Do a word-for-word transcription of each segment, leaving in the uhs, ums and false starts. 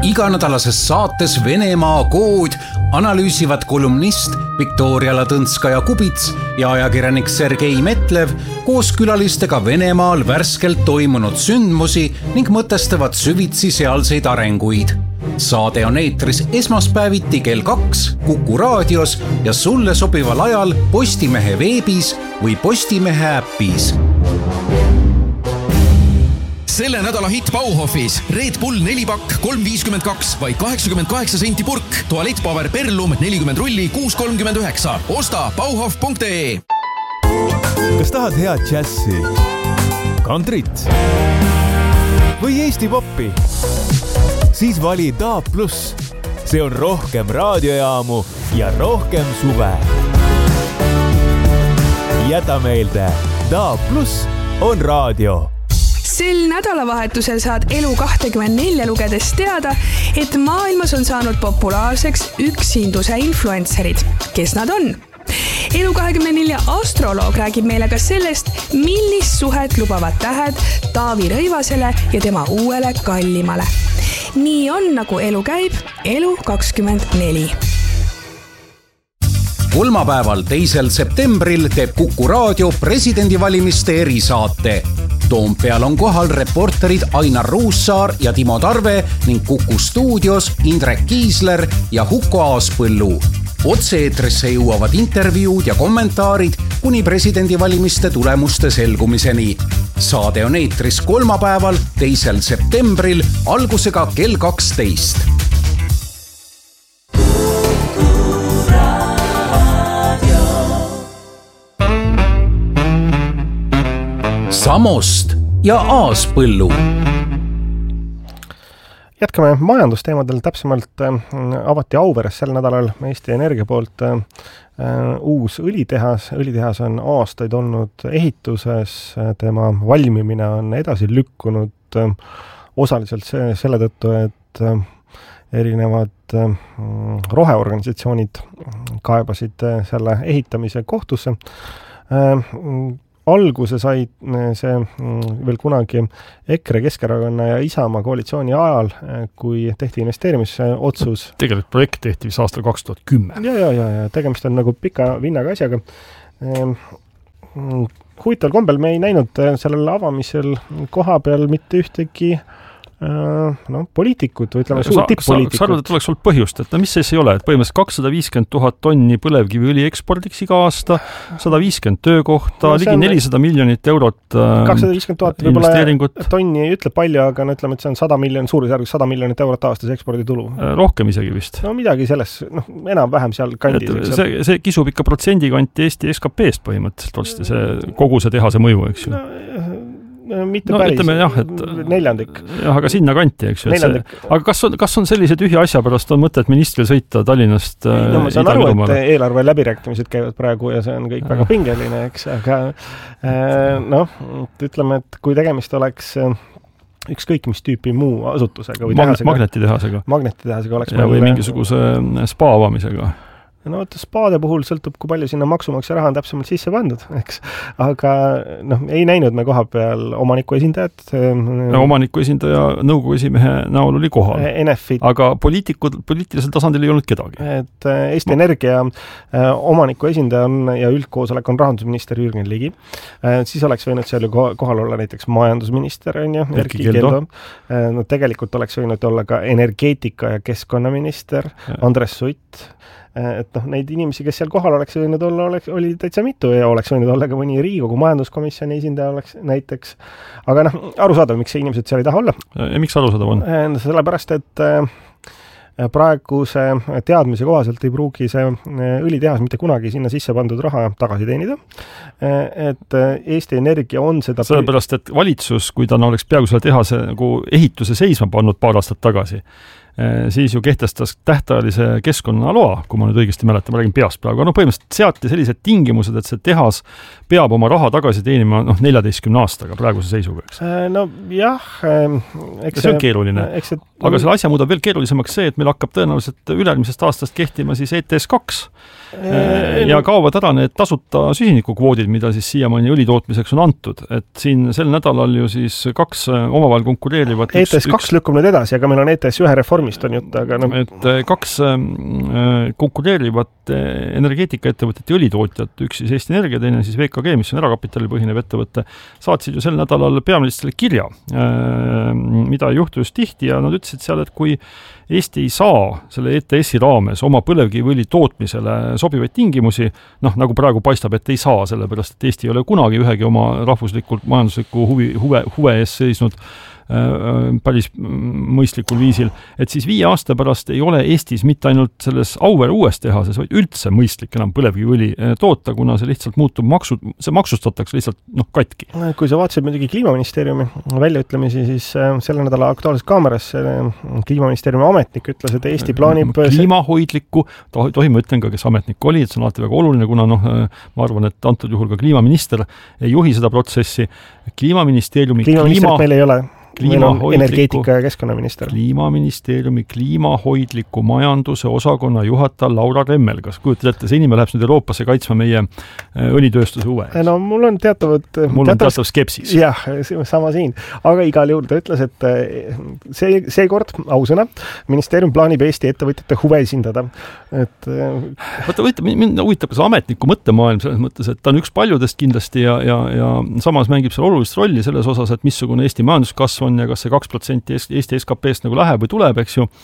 Iganädalases saates Venemaa kood analüüsivad kolumnist Viktoria Ladõnskaja-Kubits ja ajakirjanik Sergei Metlev koos külalistega Venemaal värskelt toimunud sündmusi ning mõtestavad süvitsi sealseid arenguid. Saade on eetris esmaspäeviti kell kaks Kuku raadios ja sulle sobival ajal Postimehe veebis või Postimehe äppis. Selle nädala hit Bauhofis Red Bull nelipakk kolm viiskümmend kaks vai kaheksakümmend kaheksa senti purk, tualettpaber Perlum nelikümmend rulli kuus kolmkümmend üheksa. Osta bauhof punkt ee. Kas tahad head džässi, kantrit või Eesti poppi? Siis vali D A B plus. See on rohkem raadiojaamu ja rohkem suve. Jäta meelde, D A B plus on raadio. Sel nädalavahetusel saad Elu kakskümmend neli lugedes teada, et maailmas on saanud populaarseks üksinduse influencerid. Kes nad on? Elu kakskümmend neli astroloog räägib meile ka sellest, millist suhet lubavad tähed Taavi Rõivasele ja tema uuele kallimale. Nii on, nagu elu käib, Elu kakskümmend neli. Kolmapäeval teisel septembril teeb Kuku raadio presidendivalimiste erisaate. Toompeal on kohal reporterid Ainar Ruussaar ja Timo Tarve ning Kuku stuudios Indrek Kiisler ja Huko Aaspõllu. Otse-eetrisse jõuavad intervjuud ja kommentaarid kuni presidendivalimiste tulemuste selgumiseni. Saade on eetris kolmapäeval teisel septembril algusega kell kaksteist. Samost ja Aaspõllu. Jätkame majandusteemadel, täpsemalt avati Auveres sel nädalal Eesti Energia poolt uus õlitehas. Õlitehas on aastaid olnud ehituses, tema valmimine on edasi lükkunud osaliselt selle tõttu, et erinevad roheorganisatsioonid kaebasid selle ehitamise kohtusse. Alguse sai see veel kunagi EKRE, Keskerakonna ja Isamaa koalitsiooni ajal, kui tehti investeerimisotsus. Tegelikult projekt tehti vist aastal kaks tuhat kümme. Ja, ja, ja, ja tegemist on nagu pika vinnaga asjaga. Huvitaval kombel me ei näinud sellel avamisel koha peal mitte ühtegi no, poliitikud või ütleme suur tipp-poliitikud. Sa arvad, et oleks olnud põhjust, et no mis siis ei ole, et põhimõtteliselt kakssada viiskümmend tuhat tonni põlevkiviõli ekspordiks iga aasta, sada viiskümmend töökohta, no, ligi nelisada miljonit eurot kakssada viiskümmend tuhat võib-olla tonni ei ütle palju, aga no, ütleme, et see on sada miljonit, suurusjärgus sada miljonit eurot aastas eksporditulu. Rohkem isegi vist. No midagi selles, noh, enam-vähem seal kandis. See, see kisub ikka protsendi kanti Eesti S K P-st põhimõtteliselt, see, kogu see tehase mõju, eks ju. No, mitte no, päris, ütleme, jah, et, neljandik. Jah, aga sinna kanti, eks ju. See, aga kas on, kas on sellise tühi asja pärast on mõtet ministril sõita Tallinnast no, ma saan aru, et eelarve läbirääkimised käivad praegu ja see on kõik väga pingeline, eks, aga noh, ütleme, et kui tegemist oleks ükskõik mis tüüpi muu asutusega või Mag- tehasega. Magnetitehasega. Magnetitehasega oleks ja, või mingisuguse spa avamisega. No, spaade puhul sõltub, kui palju sinna maksumaksja raha on täpsemalt sisse pandud, eks. Aga noh, ei näinud me koha peal omaniku esindajat. Ja omaniku esindaja nõukogu esimehe näol oli kohal. Enefit. Aga poliitikud, poliitilisel tasandil ei olnud kedagi. Et Eesti Energia omaniku esindaja on ja üldkoosolek on rahandusminister Jürgen Ligi. Siis oleks võinud seal ju kohal olla näiteks majandusminister, on ju, Erki Keldo. No, tegelikult oleks võinud olla ka energeetika ja keskkonnaminister ja. Andres Sutt. Et noh, neid inimesi, kes seal kohal oleks võinud olla, oleks, oli täitsa mitu ja oleks võinud olla ka mõni Riigikogu majanduskomisjoni esindaja oleks näiteks. Aga noh, arusaadav, miks see inimesed seal ei taha olla. Ja miks arusaadav on? Sellepärast, et praeguse teadmise kohaselt ei pruugi see õlitehas mitte kunagi sinna sisse pandud raha tagasi teenida. Et Eesti Energia on seda... Sellepärast, et valitsus, kui ta oleks peaaegu selle tehase nagu ehituse seisma pannud paar aastat tagasi, siis ju kehtestas tähtajalise keskkonnaloa, kui ma nüüd õigesti mäletan, ma räägin peast praegu, aga no põhimõtteliselt seati sellised tingimused, et see tehas peab oma raha tagasi teenima noh, neljateistkümne aastaga praeguse seisuga, eks? No jah, eks see on keeruline. Eks see... Aga selle asja muudab veel keerulisemaks see, et meil hakkab tõenäoliselt ülemisest aastast kehtima siis E T S kaks ja kaovad ära need tasuta süsinikukvoodid, mida siis siiamaani õlitootmiseks on antud. Et siin sel nädalal ju siis kaks omavahel konkureerivad... E T S kaks üks... lükkub nüüd edasi, aga meil on E T S ühe reformi reformist on jutt, aga no... et kaks konkureerivat energeetikaettevõtet ja õlitootjat, üks siis Eesti Energia, teine siis V K G, mis on erakapitalil põhinev ettevõte, saatsid ju sel nädalal peaministrile kirja, mida ei juhtu just tihti ja nad ütlesid seal, et kui Eesti ei saa selle E T S-i raames oma põlevkiviõli tootmisele sobivaid tingimusi, noh, nagu praegu paistab, et ei saa, sellepärast, et Eesti ei ole kunagi ühegi oma rahvuslikult majandusliku huvi, huve, huve ees seisnud päris mõistlikul viisil, et siis viie aasta pärast ei ole Eestis mitte ainult selles Auvere uues tehases, vaid üldse mõistlik enam põlevkiviõli toota, kuna see lihtsalt muutub maksu, see maksustatakse lihtsalt noh, katki. Kui sa vaatasid muidugi Kliimaministeeriumi väljaütlemisi, siis selle nädala Aktuaalses Kaameras Kliimaministeeriumi ametnik ütles, et Eesti plaanib kliimahoidlikku, tohi ma ütlen ka, kes ametnik oli, et see on alati väga oluline, kuna noh, ma arvan, et antud juhul ka kliimaminister ei juhi seda protsessi. Kliimaministeeriumi kliimaminister kliima... meil ei ole. Meil on energeetika ja keskkonnaminister. Kliimaministeeriumi kliimahoidliku majanduse osakonna juhataja Laura Remmel. Kas kujutad ette, see inimene läheb nüüd Euroopasse kaitsma meie õlitööstuse huve? No mul on teatavad... Mul on teatav skepsis. Jah, sama siin. Aga igal juurde ütles, et see, see kord, ausõna, ministeerium plaanib Eesti ettevõtjate huve esindada. Et... Vaata, võita, mind huvitab ka see ametniku mõttemaailm selles mõttes, et ta on üks paljudest kindlasti ja, ja, ja samas mängib seal olulist rolli selles osas, et missugune Eesti majanduskasv on ja kas see kaks protsenti Eesti S K P-st nagu läheb või tuleb, eks ju.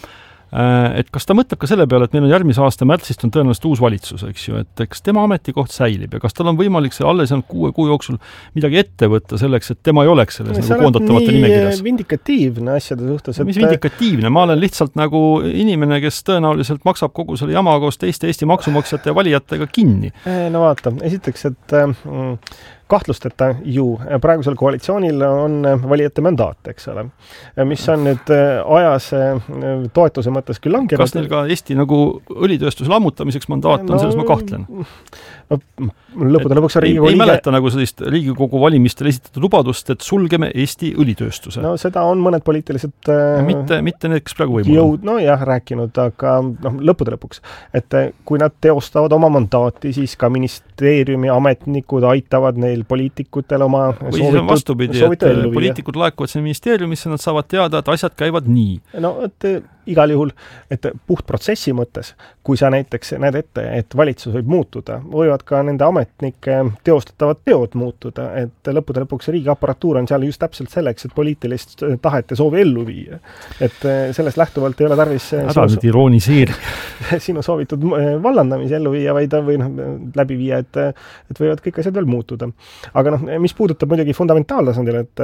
Et kas ta mõtleb ka selle peale, et meil on järgmise aasta märtsist on tõenäoliselt uus valitsus, eks ju, et kas tema ametikoht säilib ja kas tal on võimalik see alles on kuue kuu jooksul midagi ette võtta selleks, et tema ei oleks selles nagu koondatavate nimekirjas. Vindikatiivne asjade suhtes. Et... Mis vindikatiivne? Ma olen lihtsalt nagu inimene, kes tõenäoliselt maksab kogu selle jama koos teiste Eesti maksumaksjate ja valijatega kinni. No vaata, esiteks, et mm, kahtlusteta ju praegusel koalitsioonil on valijate mandaat, eks ole, mis on nüüd ajas toetuse mõttes küll langenud. Kas neil ka Eesti nagu õlitööstuse lammutamiseks mandaat on, no, selles ma kahtlen? No, lõpuda lõpuks on Riigikogu ei, ei mäleta nagu sellist Riigikogu valimistel esitatud lubadust, et sulgeme Eesti õlitööstuse. No seda on mõned poliitilised mitte, mitte need, kes praegu võimul jõud, no jah, rääkinud, aga no, lõpuda lõpuks, et kui nad teostavad oma mandaati, siis ka ministeeriumi ametnikud aitavad neil poliitikutel oma või siis on vastupidi, et poliitikud laekuvad sinna ministeeriumisse, nad saavad teada, et asjad käivad nii. No, et igal juhul, et puht protsessi mõttes, kui sa näiteks näed ette, et valitsus võib muutuda, võivad ka nende ametnike teostatavad teod muutuda, et lõppude lõpuks riigiaparatuur on seal just täpselt selleks, et poliitilist tahet ja soovi ellu viia. Et sellest lähtuvalt ei ole tarvis ära nüüd irooniseeri sinu soovitud vallandamise ellu viia, vaid või noh, läbi viia, et, et võivad kõik asjad veel muutuda. Aga noh, mis puudutab muidugi fundamentaaltasandil, et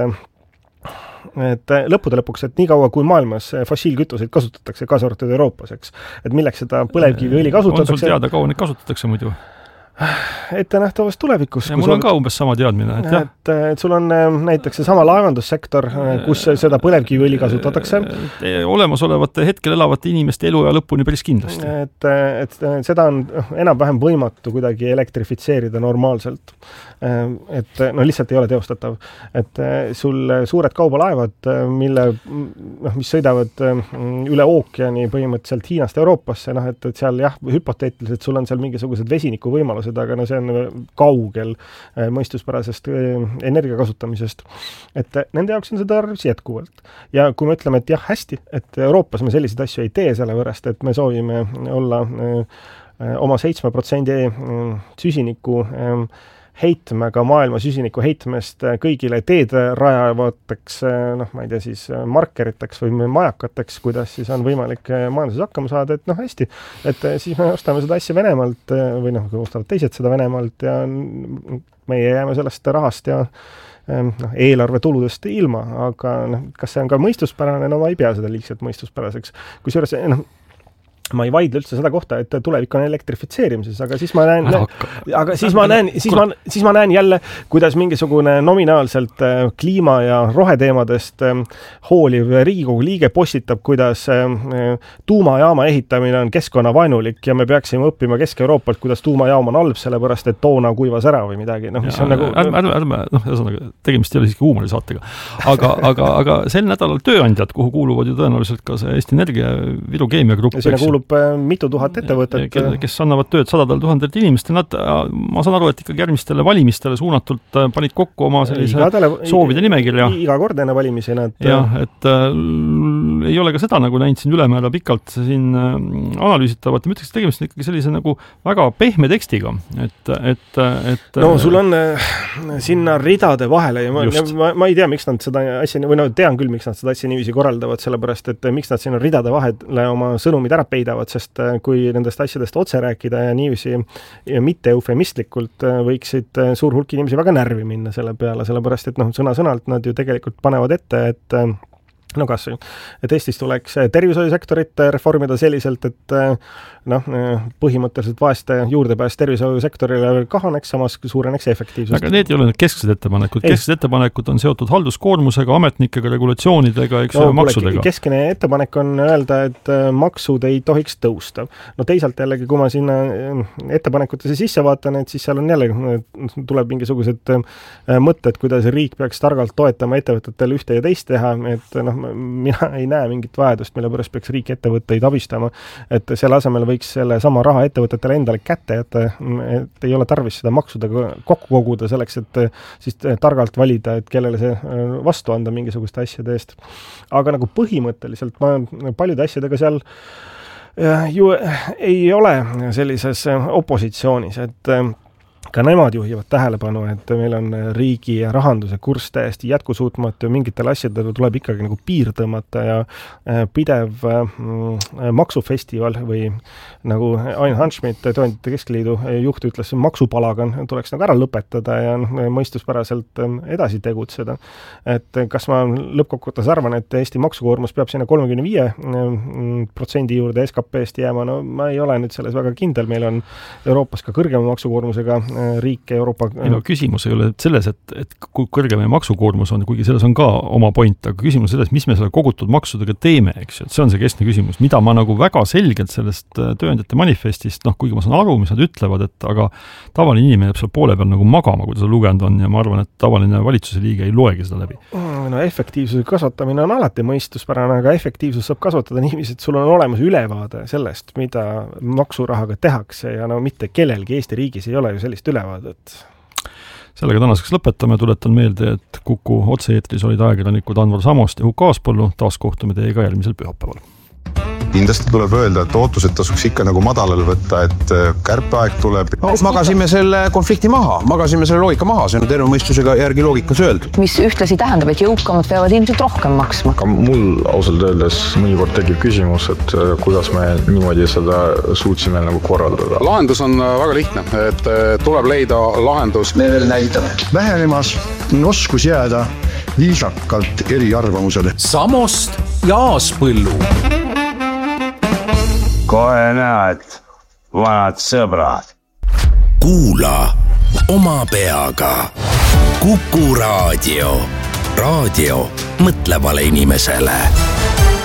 et lõppude lõpuks, et nii kaua kui maailmas fossiilkütuseid kasutatakse, kaasa arvatud Euroopas, eks, et milleks seda põlevkiviõli kasutatakse. On sul teada, kaua neid kasutatakse muidu? Ette nähtavas tulevikus. Ja mul on ka umbes sama teadmine. Et, et, et sul on näiteks see sama laevandussektor, kus seda põlevkiviõli kasutatakse. Olemasolevate hetkel elavate inimeste elu ja lõpuni päris kindlasti. Et, et seda on enam-vähem võimatu kuidagi elektrifitseerida normaalselt. Et no lihtsalt ei ole teostatav. Et sul suured kaubalaevad, mille, noh, mis sõidavad üle ookeani põhimõtteliselt Hiinast Euroopasse, noh, et, et seal jah, hüpoteetiliselt sul on seal mingisugused vesiniku võimalused, aga no see on kaugel mõistuspärasest energia kasutamisest. Et nende jaoks on seda tarvis jätkuvalt. Ja kui me ütleme, et jah, hästi, et Euroopas me selliseid asju ei tee, sellepärast, et me soovime olla oma seitsme protsendi süsiniku heitmega maailma süsiniku heitmest kõigile teed rajavateks, noh, ma ei tea, siis markeriteks või majakateks, kuidas siis on võimalik majanduses hakkama saada, et noh, hästi, et siis me ostame seda asja Venemaalt või noh, kui ostavad teised seda Venemaalt ja meie jääme sellest rahast ja noh, eelarve tuludest ilma, aga noh, kas see on ka mõistuspärane, no ma ei pea seda liigselt mõistuspäraseks. Kusjuures, noh, ma ei vaidle üldse seda kohta, et tulevik on elektrifitseerimises, aga siis ma näen, aga siis ma näen, siis ma, siis ma näen jälle, kuidas mingisugune nominaalselt kliima ja roheteemadest hooliv Riigikogu liige postitab, kuidas tuumajaama ehitamine on keskkonnavaenulik ja me peaksime õppima Kesk-Euroopalt, kuidas tuumajaam on halb, sellepärast, et toona kuivas ära või midagi. No, mis on nagu... Ärme, ärme, ärme, noh, ühesõnaga, tegemist ei ole siiski huumorisaatega. Aga, aga, aga sel nädalal tööandjad, kuhu kuuluvad ju tõenäoliselt ka see Eesti Energia Viru Keemia Grupp, kuulub mitu tuhat ettevõtet. Kes annavad tööd sadadel tuhandet inimest. Nad, ma saan aru, et ikkagi järgmistele valimistele suunatult panid kokku oma sellise Igadele, soovide nimekirja. Iga kord enne valimisi nad... Jah, et äh, ei ole ka seda nagu näinud siin ülemäära pikalt siin äh, analüüsitavat. Ma ütleks, et tegemist on ikkagi sellise nagu väga pehme tekstiga. Et, et, et, no sul on äh, sinna ridade vahele ja ma, ma, ma ei tea, miks nad seda asja, või no tean küll, miks nad seda asja niiviisi korraldavad, sellepärast, et miks nad sinna ridade vahele oma sõnumid ära peidavad, sest kui nendest asjadest otse rääkida ja niiviisi ja mitte eufemistlikult võiksid suur hulk inimesi väga närvi minna selle peale, sellepärast, et noh, sõna-sõnalt nad ju tegelikult panevad ette, et no kas, et Eestis tuleks tervishoiusektorit reformida selliselt, et noh, põhimõtteliselt vaeste juurdepääs tervishoiusektorile kahaneks, samas suureneks efektiivsust. Aga need ei ole need kesksed ettepanekud. Kesksed ettepanekud on seotud halduskoormusega, ametnikega, regulatsioonidega, eks no, maksudega. Keskne ettepanek on öelda, et maksud ei tohiks tõusta. No teisalt jällegi, kui ma sinna ettepanekutesse sisse vaatan, et siis seal on jälle, tuleb mingisugused mõtted, kuidas riik peaks targalt toetama ettevõtetele ühte ja teist teha, et noh, mina ei näe mingit vajadust, mille pärast peaks riik ettevõtteid abistama, et selle asemel võiks selle sama raha ettevõtetele endale kätte jätta, et ei ole tarvis seda maksudega kokku koguda selleks, et siis targalt valida, et kellele see vastu anda mingisuguste asjade eest. Aga nagu põhimõtteliselt ma paljude asjadega seal ju ei ole sellises opositsioonis, et ka nemad juhivad tähelepanu, et meil on riigi ja rahanduse kurss täiesti jätkusuutmatu ja mingitel asjadel tuleb ikkagi nagu piir tõmmata ja pidev maksufestival või nagu Ain Hanschmidt, Tööandjate Keskliidu juht ütles, maksupalagan tuleks nagu ära lõpetada ja mõistuspäraselt edasi tegutseda. Et kas ma lõppkokkuvõttes arvan, et Eesti maksukoormus peab sinna kolmekümne viie protsendi juurde S K P-st jääma, no ma ei ole nüüd selles väga kindel, meil on Euroopas ka kõrgema maksukoormusega riik Euroopa... Ei no küsimus ei ole selles, et, et kui kõrge meie maksukoormus on, kuigi selles on ka oma point, aga küsimus selles, mis me selle kogutud maksudega teeme, eks ju, et see on see keskne küsimus, mida ma nagu väga selgelt sellest tööandjate manifestist, noh, kuigi ma saan aru, mis nad ütlevad, et aga tavaline inimene jääb seal poole peal nagu magama, kui ta lugenud on ja ma arvan, et tavaline valitsuse liige ei loegi seda läbi. No efektiivsuse kasvatamine on alati mõistuspärane, aga efektiivsus saab kasvatada niiviisi, et sul on olemas ülevaade sellest, mida maksurahaga tehakse ja no mitte kellelgi Eesti riigis ei ole ju sellist ülevaadet. Sellega tänaseks lõpetame, tuletan meelde, et Kuku otse-eetris olid ajakirjanikud Anvar Samost ja Huko Aaspõllu, taas kohtume teiega järgmisel pühapäeval. Kindlasti tuleb öelda, et ootused tasuks ikka nagu madalal võtta, et kärpeaeg tuleb. No, magasime selle konflikti maha, magasime selle loogika maha, see on terve mõistusega järgi loogikas öeldud. Mis ühtlasi tähendab, et jõukamad peavad ilmselt rohkem maksma. Ka mul ausalt öeldes mõnikord tekib küsimus, et kuidas me niimoodi seda suutsime nagu korraldada. Lahendus on väga lihtne, et tuleb leida lahendus. Me veel näitame. Vähenemas oskus jääda viisakalt eri arvamusele. Samost ja Aaspõllu. Kohe näed, vanad sõbrad. Kuula oma peaga. Kuku raadio. Raadio mõtlevale inimesele.